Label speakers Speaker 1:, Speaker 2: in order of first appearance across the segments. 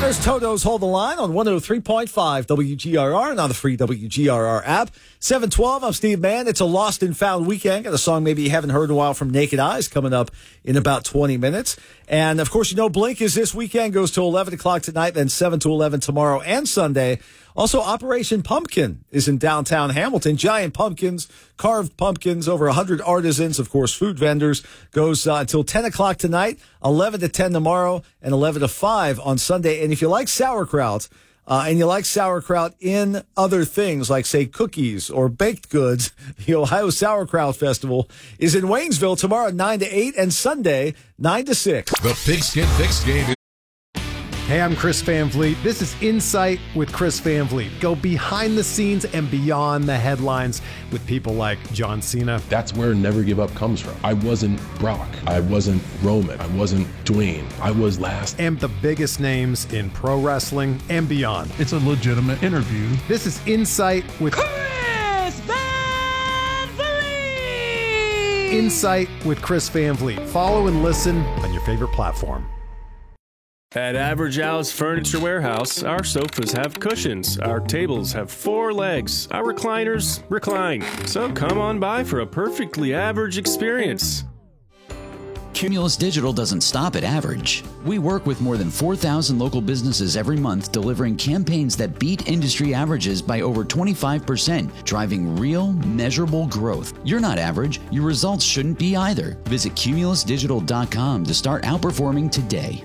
Speaker 1: There's Toto's Hold the Line on 103.5 WGRR and on the free WGRR app. 7:12, I'm Steve Mann. It's a lost and found weekend. Got a song maybe you haven't heard in a while from Naked Eyes coming up in about 20 minutes. And, of course, you know Blink is this weekend, goes to 11 o'clock tonight, then 7 to 11 tomorrow and Sunday. Also, Operation Pumpkin is in downtown Hamilton. Giant pumpkins, carved pumpkins, over 100 artisans, of course, food vendors. Goes until 10 o'clock tonight, 11 to 10 tomorrow, and 11 to 5 on Sunday. And if you like sauerkraut, and you like sauerkraut in other things like, say, cookies or baked goods, the Ohio Sauerkraut Festival is in Waynesville tomorrow 9 to 8 and Sunday 9 to 6.
Speaker 2: The Pigskin Fix Game.
Speaker 3: Hey, I'm Chris Van Vliet. This is Insight with Chris Van Vliet. Go behind the scenes and beyond the headlines with people like John Cena.
Speaker 4: That's where Never Give Up comes from. I wasn't Brock. I wasn't Roman. I wasn't Dwayne. I was last.
Speaker 3: And the biggest names in pro wrestling and beyond.
Speaker 5: It's a legitimate interview.
Speaker 3: This is Insight with
Speaker 6: Chris Van Vliet.
Speaker 3: Insight with Chris Van Vliet. Follow and listen on your favorite platform.
Speaker 7: At Average Al's Furniture Warehouse, our sofas have cushions, our tables have 4 legs, our recliners recline. So come on by for a perfectly average experience.
Speaker 8: Cumulus Digital doesn't stop at average. We work with more than 4,000 local businesses every month, delivering campaigns that beat industry averages by over 25%, driving real, measurable growth. You're not average. Your results shouldn't be either. Visit cumulusdigital.com to start outperforming today.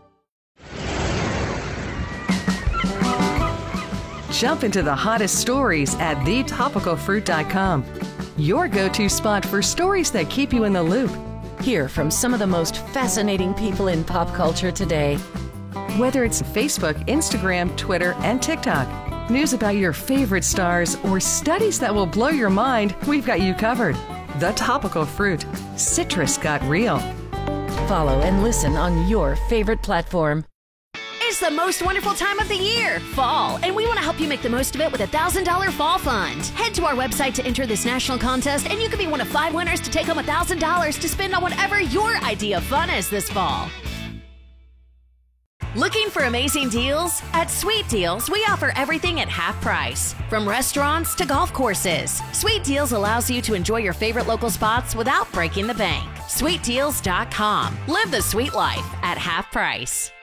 Speaker 9: Jump into the hottest stories at thetopicalfruit.com. Your go-to spot for stories that keep you in the loop.
Speaker 10: Hear from some of the most fascinating people in pop culture today.
Speaker 9: Whether it's Facebook, Instagram, Twitter, and TikTok, news about your favorite stars, or studies that will blow your mind, we've got you covered. The Topical Fruit. Citrus got real.
Speaker 10: Follow and listen on your favorite platform.
Speaker 11: It's the most wonderful time of the year, fall, and we want to help you make the most of it with a $1,000 fall fund. Head to our website to enter this national contest, and you could be one of 5 winners to take home $1,000 to spend on whatever your idea of fun is this fall. Looking for amazing deals? At Sweet Deals, we offer everything at half price, from restaurants to golf courses. Sweet Deals allows you to enjoy your favorite local spots without breaking the bank. SweetDeals.com. Live the sweet life at half price.